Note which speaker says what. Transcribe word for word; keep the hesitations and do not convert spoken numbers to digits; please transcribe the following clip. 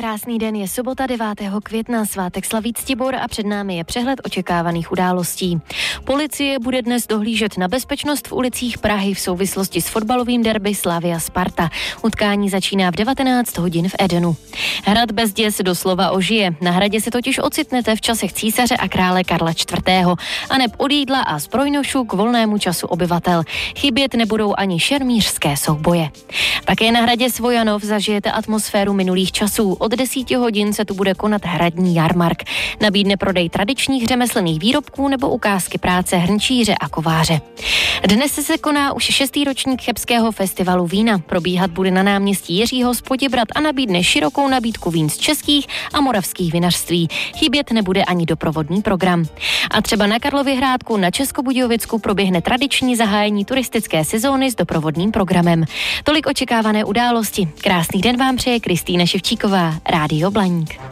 Speaker 1: krásný den, je sobota devátého května, svátek slaví Ctibor a před námi je přehled očekávaných událostí. Policie bude dnes dohlížet na bezpečnost v ulicích Prahy v souvislosti s fotbalovým derby Slavia Sparta. Utkání začíná v devatenáct hodin v Edenu. Hrad Bezděz doslova ožije. Na hradě se totiž ocitnete v časech císaře a krále Karla čtvrtého. Aneb od jídla a zbrojnošů k volnému času obyvatel. Chybět nebudou ani šermířské souboje. Také na hradě Svojanov zažijete atmosféru minulých časů. Od desíti hodin se tu bude konat hradní jarmark. Nabídne prodej tradičních řemeslných výrobků nebo ukázky práce hrnčíře a kováře. Dnes se koná už šestý ročník Chebského festivalu vína. Probíhat bude na náměstí Jiřího z Poděbrad a nabídne širokou nabídku vín z českých a moravských vinařství. Chybět nebude ani doprovodný program. A třeba na Karlovyhrádku na Českobudějovicku proběhne tradiční zahájení turistické sezóny s doprovodným programem. Tolik očekávané události. Krásný den vám přeje Kristýna Ševčíková, Rádio Blaník.